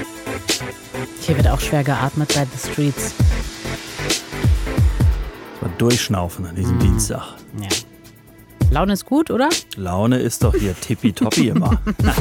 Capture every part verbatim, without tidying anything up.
Hier wird auch schwer geatmet bei The Streets. Mal durchschnaufen an diesem mm. Dienstag. Ja. Laune ist gut, oder? Laune ist doch hier tippitoppi immer.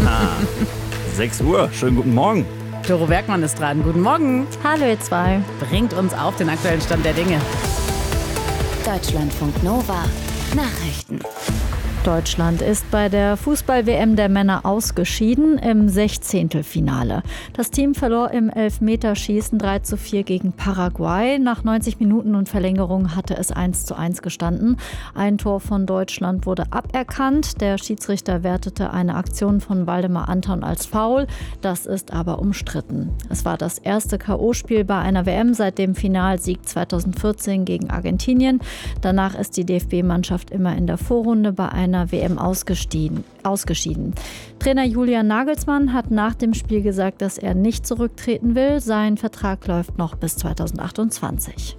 sechs Uhr, schönen guten Morgen. Doro Bergmann ist dran. Guten Morgen. Hallo ihr zwei. Bringt uns auf den aktuellen Stand der Dinge. Deutschlandfunk Nova. Nachrichten. Deutschland ist bei der Fußball-W M der Männer ausgeschieden im Sechzehntelfinale. Das Team verlor im Elfmeterschießen drei zu vier gegen Paraguay. Nach neunzig Minuten und Verlängerung hatte es eins zu eins gestanden. Ein Tor von Deutschland wurde aberkannt. Der Schiedsrichter wertete eine Aktion von Waldemar Anton als Foul. Das ist aber umstritten. Es war das erste K O-Spiel bei einer W M seit dem Finalsieg zweitausendvierzehn gegen Argentinien. Danach ist die D F B-Mannschaft immer in der Vorrunde bei einer W M ausgeschieden. ausgeschieden. Trainer Julian Nagelsmann hat nach dem Spiel gesagt, dass er nicht zurücktreten will. Sein Vertrag läuft noch bis zweitausendachtundzwanzig.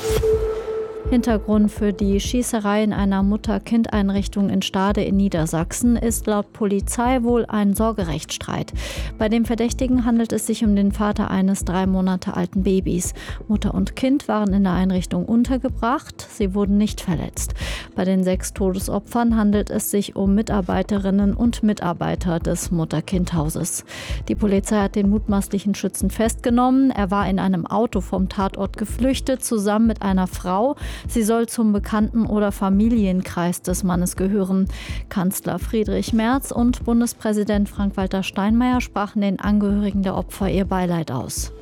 Hintergrund für die Schießerei in einer Mutter-Kind-Einrichtung in Stade in Niedersachsen ist laut Polizei wohl ein Sorgerechtsstreit. Bei dem Verdächtigen handelt es sich um den Vater eines drei Monate alten Babys. Mutter und Kind waren in der Einrichtung untergebracht. Sie wurden nicht verletzt. Bei den sechs Todesopfern handelt es sich um Mitarbeiterinnen und Mitarbeiter des Mutter-Kind-Hauses. Die Polizei hat den mutmaßlichen Schützen festgenommen. Er war in einem Auto vom Tatort geflüchtet, zusammen mit einer Frau. Sie soll zum Bekannten- oder Familienkreis des Mannes gehören. Kanzler Friedrich Merz und Bundespräsident Frank-Walter Steinmeier sprachen den Angehörigen der Opfer ihr Beileid aus.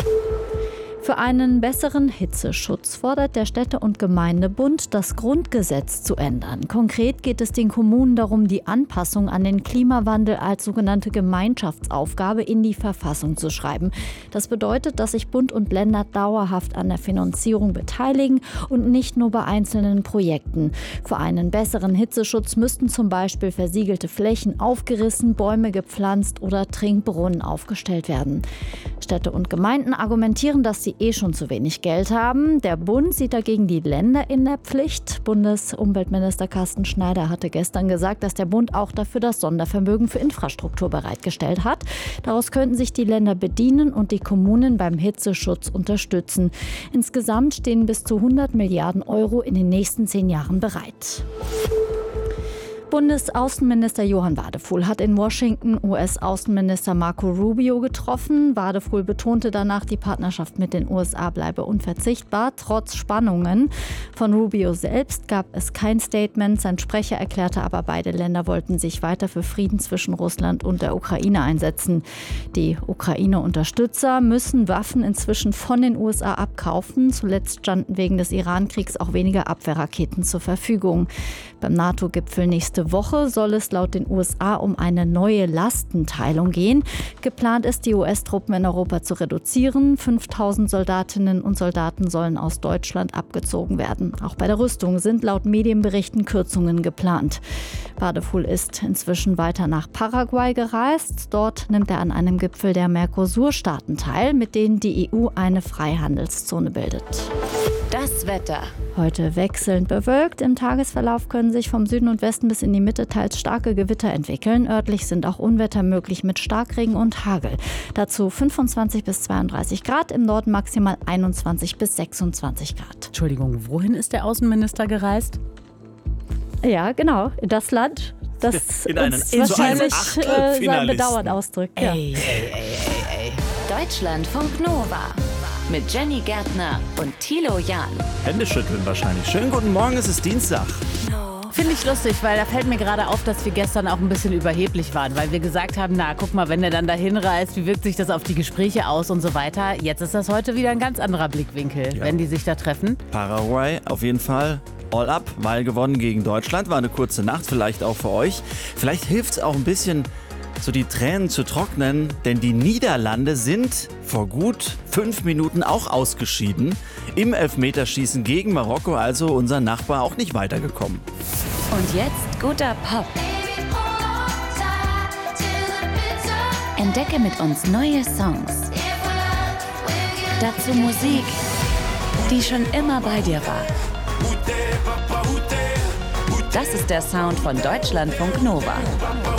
Für einen besseren Hitzeschutz fordert der Städte- und Gemeindebund, das Grundgesetz zu ändern. Konkret geht es den Kommunen darum, die Anpassung an den Klimawandel als sogenannte Gemeinschaftsaufgabe in die Verfassung zu schreiben. Das bedeutet, dass sich Bund und Länder dauerhaft an der Finanzierung beteiligen und nicht nur bei einzelnen Projekten. Für einen besseren Hitzeschutz müssten zum Beispiel versiegelte Flächen aufgerissen, Bäume gepflanzt oder Trinkbrunnen aufgestellt werden. Städte und Gemeinden argumentieren, dass sie eh schon zu wenig Geld haben. Der Bund sieht dagegen die Länder in der Pflicht. Bundesumweltminister Carsten Schneider hatte gestern gesagt, dass der Bund auch dafür das Sondervermögen für Infrastruktur bereitgestellt hat. Daraus könnten sich die Länder bedienen und die Kommunen beim Hitzeschutz unterstützen. Insgesamt stehen bis zu hundert Milliarden Euro in den nächsten zehn Jahren bereit. Bundesaußenminister Johann Wadefuhl hat in Washington U S-Außenminister Marco Rubio getroffen. Wadefuhl betonte danach, die Partnerschaft mit den U S A bleibe unverzichtbar, trotz Spannungen. Von Rubio selbst gab es kein Statement. Sein Sprecher erklärte aber, beide Länder wollten sich weiter für Frieden zwischen Russland und der Ukraine einsetzen. Die Ukraine-Unterstützer müssen Waffen inzwischen von den U S A abkaufen. Zuletzt standen wegen des Iran-Kriegs auch weniger Abwehrraketen zur Verfügung. Beim NATO-Gipfel nächste Woche soll es laut den U S A um eine neue Lastenteilung gehen. Geplant ist, die U S-Truppen in Europa zu reduzieren. fünftausend Soldatinnen und Soldaten sollen aus Deutschland abgezogen werden. Auch bei der Rüstung sind laut Medienberichten Kürzungen geplant. Wadefuhl ist inzwischen weiter nach Paraguay gereist. Dort nimmt er an einem Gipfel der Mercosur-Staaten teil, mit denen die E U eine Freihandelszone bildet. Das Wetter. Heute wechselnd bewölkt. Im Tagesverlauf können sich vom Süden und Westen bis in die Mitte teils starke Gewitter entwickeln. Örtlich sind auch Unwetter möglich mit Starkregen und Hagel. Dazu fünfundzwanzig bis zweiunddreißig Grad, im Norden maximal einundzwanzig bis sechsundzwanzig Grad. Entschuldigung, wohin ist der Außenminister gereist? Ja, genau, das Land, das in einen, uns in wahrscheinlich so äh, sein Bedauern ausdrückt. Ja. Ey, ey, ey, ey, ey. Deutschlandfunk Nova. Mit Jenny Gärtner und Thilo Jahn. Hände schütteln wahrscheinlich. Schönen guten Morgen, es ist Dienstag. Finde ich lustig, weil da fällt mir gerade auf, dass wir gestern auch ein bisschen überheblich waren, weil wir gesagt haben, na guck mal, wenn der dann dahin reist, wie wirkt sich das auf die Gespräche aus und so weiter. Jetzt ist das heute wieder ein ganz anderer Blickwinkel, ja, wenn die sich da treffen. Paraguay auf jeden Fall. All up, weil gewonnen gegen Deutschland. War eine kurze Nacht, vielleicht auch für euch. Vielleicht hilft es auch ein bisschen, so die Tränen zu trocknen, denn die Niederlande sind vor gut fünf Minuten auch ausgeschieden. Im Elfmeterschießen gegen Marokko, also unser Nachbar, auch nicht weitergekommen. Und jetzt guter Pop. Entdecke mit uns neue Songs. Dazu Musik, die schon immer bei dir war. Das ist der Sound von Deutschlandfunk Nova.